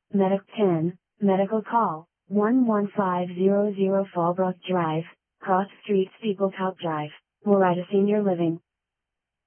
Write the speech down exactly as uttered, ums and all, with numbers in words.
Medic ten, medical call, one one five zero zero Fallbrook Drive, Cross Street Steeplecout Drive, Morida Senior Living.